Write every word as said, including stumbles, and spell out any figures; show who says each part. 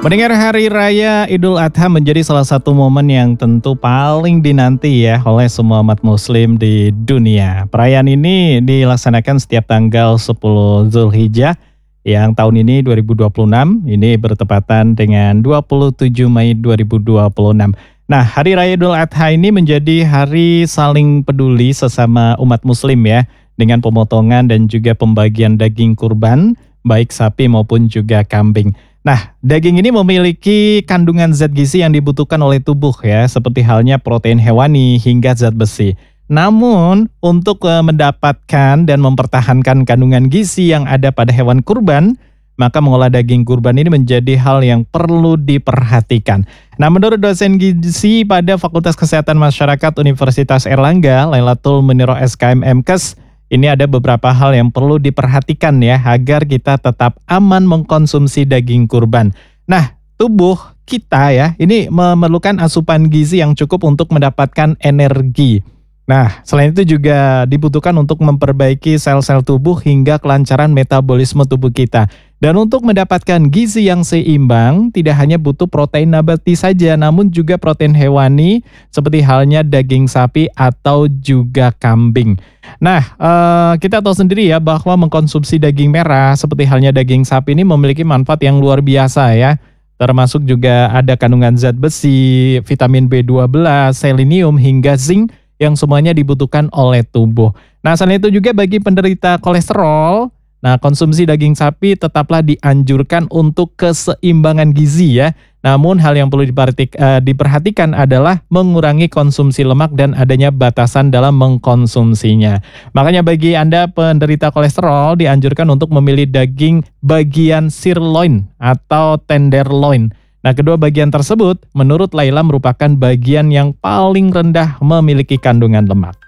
Speaker 1: Mendengar Hari Raya Idul Adha menjadi salah satu momen yang tentu paling dinanti ya oleh semua umat muslim di dunia. Perayaan ini dilaksanakan setiap tanggal sepuluh Zulhijjah yang tahun ini dua ribu dua puluh enam, ini bertepatan dengan dua puluh tujuh Mei dua ribu dua puluh enam. Nah, Hari Raya Idul Adha ini menjadi hari saling peduli sesama umat muslim ya, dengan pemotongan dan juga pembagian daging kurban, baik sapi maupun juga kambing. Nah, daging ini memiliki kandungan zat gizi yang dibutuhkan oleh tubuh ya, seperti halnya protein hewani hingga zat besi. Namun, untuk eh, mendapatkan dan mempertahankan kandungan gizi yang ada pada hewan kurban, maka mengolah daging kurban ini menjadi hal yang perlu diperhatikan. Nah, menurut dosen gizi pada Fakultas Kesehatan Masyarakat Universitas Airlangga, Lailatul Muniro S K M M Kes, ini ada beberapa hal yang perlu diperhatikan ya agar kita tetap aman mengkonsumsi daging kurban. Nah, tubuh kita ya ini memerlukan asupan gizi yang cukup untuk mendapatkan energi. Nah, selain itu juga dibutuhkan untuk memperbaiki sel-sel tubuh hingga kelancaran metabolisme tubuh kita. Dan untuk mendapatkan gizi yang seimbang, tidak hanya butuh protein nabati saja, namun juga protein hewani seperti halnya daging sapi atau juga kambing. Nah, eh, kita tahu sendiri ya bahwa mengkonsumsi daging merah seperti halnya daging sapi ini memiliki manfaat yang luar biasa ya. Termasuk juga ada kandungan zat besi, vitamin B dua belas, selenium hingga zinc yang semuanya dibutuhkan oleh tubuh. Nah, selain itu juga bagi penderita kolesterol, nah konsumsi daging sapi tetaplah dianjurkan untuk keseimbangan gizi ya. Namun hal yang perlu diperhatik, eh, diperhatikan adalah mengurangi konsumsi lemak dan adanya batasan dalam mengkonsumsinya. Makanya bagi Anda penderita kolesterol dianjurkan untuk memilih daging bagian sirloin atau tenderloin. Nah, kedua bagian tersebut menurut Laila merupakan bagian yang paling rendah memiliki kandungan lemak.